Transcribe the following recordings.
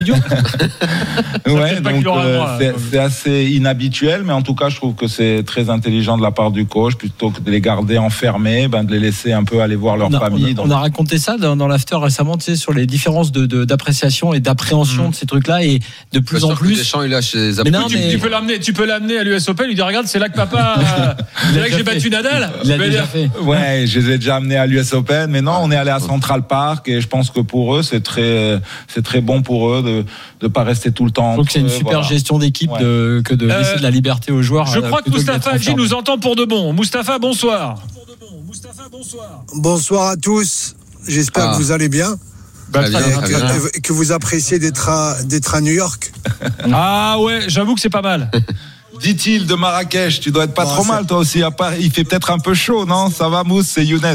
Ouais, donc c'est assez inhabituel, mais en tout cas, je trouve que c'est très intelligent de la part du coach, plutôt que de les garder enfermés, de les laisser un peu aller voir leur famille. On a raconté ça dans l'after récemment, tu sais, sur les différences d'appréciation et d'appréhension de ces trucs-là, et de plus en plus. Deschamps, il a chez tu peux l'amener à l'US Open, lui dire regarde, c'est là que papa, c'est là que j'ai battu Nadal. Il a déjà fait. Ouais, je les ai déjà amenés à l'US Open, mais non, on est allé à Central Park, et je pense que pour eux, c'est très bon pour eux de pas rester tout le temps. Donc c'est une super gestion d'équipe que de laisser de la liberté aux joueurs. Je crois que Mustapha Hadji nous entend pour de bon. Mustapha, bonsoir. Bonsoir à tous. J'espère que vous allez bien. Que vous appréciez d'être à New York. Ah ouais, j'avoue que c'est pas mal. Dit-il de Marrakech, tu dois être pas trop mal toi aussi. À part, il fait peut-être un peu chaud, non? Ça va, Mousse, c'est Younes.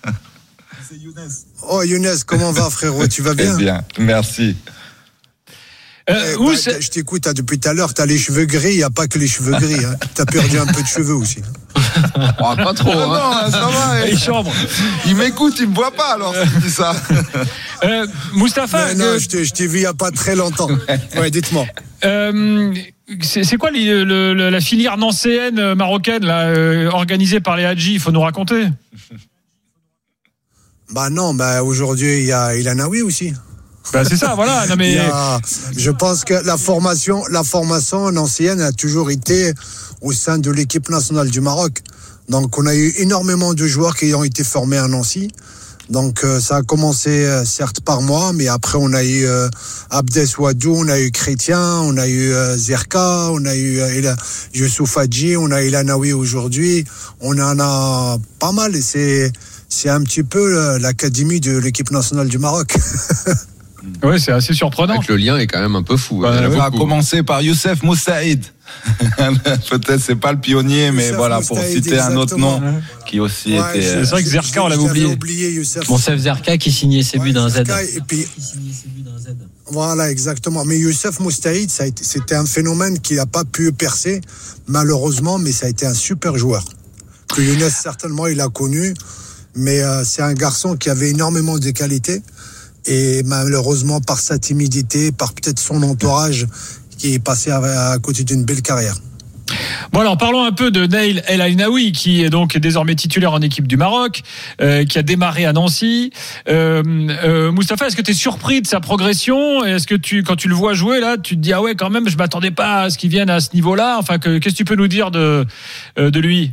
Oh Younes, comment va frérot? Tu vas bien? Très bien, merci. Je t'écoute depuis tout à l'heure, t'as les cheveux gris, il n'y a pas que les cheveux gris, hein. T'as perdu un peu de cheveux aussi. Pas trop. Non, ça va. Il m'écoute, il me voit pas alors s'il dit ça. Mustapha. Non, je t'ai vu il n'y a pas très longtemps. Ouais, dites-moi. C'est quoi la filière nancéenne marocaine là, organisée par les Hadji? Il faut nous raconter. Non, aujourd'hui il y a Ilanaoui aussi. C'est ça, voilà. Non, mais... je pense que la formation nancéenne a toujours été au sein de l'équipe nationale du Maroc. Donc on a eu énormément de joueurs qui ont été formés à Nancy. Donc ça a commencé certes par moi, mais après on a eu Abdes Wadou, on a eu Chrétien, on a eu Zerka, on a eu Youssouf Hadji, on a Ilanaoui aujourd'hui. On en a pas mal et c'est un petit peu l'académie de l'équipe nationale du Maroc. Ouais, c'est assez surprenant. Le lien est quand même un peu fou. On va commencer par Youssef Moussaïd. Peut-être c'est pas le pionnier, mais Youssef voilà, pour citer exactement. Un autre nom qui aussi était. C'est vrai que Zerka, on l'avait oublié. Youssef Zerka qui signait ses buts d'un Z. Et puis, voilà, exactement. Mais Youssef Moussaïd, c'était un phénomène qui n'a pas pu percer, malheureusement, mais ça a été un super joueur. Que Younes, certainement, il a connu, mais c'est un garçon qui avait énormément de qualités. Et malheureusement, par sa timidité, par peut-être son entourage, qui est passé à côté d'une belle carrière. Bon alors parlons un peu de Naïl El Ainaoui qui est donc désormais titulaire en équipe du Maroc, qui a démarré à Nancy. Mustapha, est-ce que tu es surpris de sa progression? Est-ce que quand tu le vois jouer là, tu te dis ah ouais quand même je m'attendais pas à ce qu'il vienne à ce niveau-là? Enfin qu'est-ce que tu peux nous dire de lui?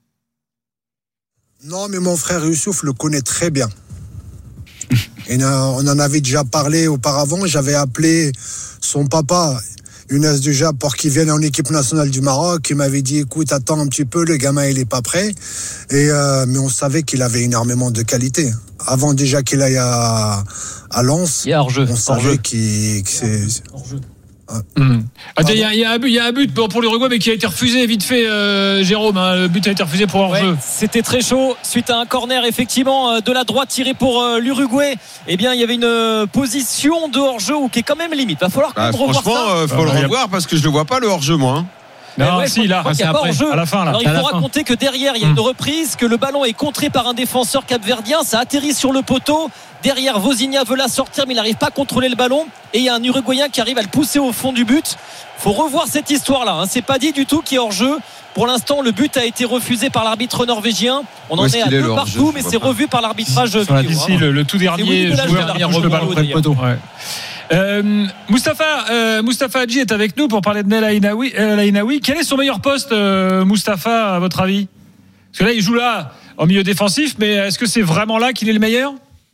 Non mais mon frère Youssouf le connaît très bien. Et on en avait déjà parlé auparavant. J'avais appelé son papa, Younes déjà, pour qu'il vienne en équipe nationale du Maroc. Il m'avait dit, écoute, attends un petit peu, le gamin, il est pas prêt. Mais on savait qu'il avait énormément de qualité. Avant déjà qu'il aille à Lens, on savait qu'il c'est... Il y a un but pour l'Uruguay mais qui a été refusé vite fait, Jérôme, le but a été refusé pour hors-jeu. C'était très chaud suite à un corner effectivement de la droite tiré pour l'Uruguay. Eh bien il y avait une position de hors-jeu qui est quand même limite. Va falloir qu'on revoie ça. Franchement faut le revoir parce que je le vois pas le hors-jeu moi. Non, si, là, c'est après, à la fin. Là. Alors il faut raconter que derrière il y a une reprise, que le ballon est contré par un défenseur capverdien, ça atterrit sur le poteau. Derrière, Vozinha veut la sortir, mais il n'arrive pas à contrôler le ballon. Et il y a un Uruguayen qui arrive à le pousser au fond du but. Faut revoir cette histoire-là. C'est pas dit du tout qu'il est hors jeu. Pour l'instant, le but a été refusé par l'arbitre norvégien. On en est à deux partout, mais c'est revu par l'arbitrage. D'ici le tout dernier joueur qui touche le ballon près du poteau. Mustapha Hadji est avec nous pour parler de Naïl El Ainaoui. Quel est son meilleur poste, Mustapha, à votre avis? Parce que là, il joue là en milieu défensif, mais est-ce que c'est vraiment là qu'il est le meilleur?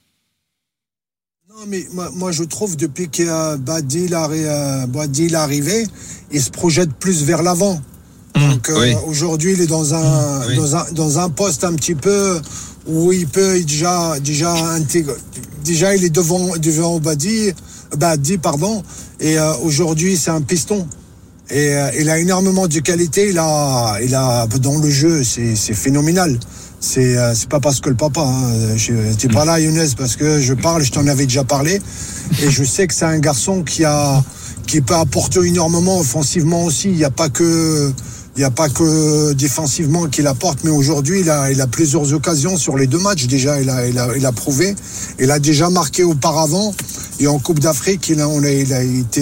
Non, mais moi je trouve depuis que Badi est arrivé, il se projette plus vers l'avant. Donc aujourd'hui, il est dans un poste un petit peu où il peut déjà intégrer. Déjà, il est devant Badi, et aujourd'hui, c'est un piston. Et il a énormément de qualité. Il a dans le jeu, c'est phénoménal. C'est pas parce que le papa, je t'es pas là, Younes, parce que je t'en avais déjà parlé, et je sais que c'est un garçon qui peut apporter énormément offensivement aussi. Il n'y a pas que Il n'y a pas que défensivement qu'il apporte, mais aujourd'hui, il a plusieurs occasions sur les 2 matchs. Déjà, il a prouvé. Il a déjà marqué auparavant. Et en Coupe d'Afrique, il a été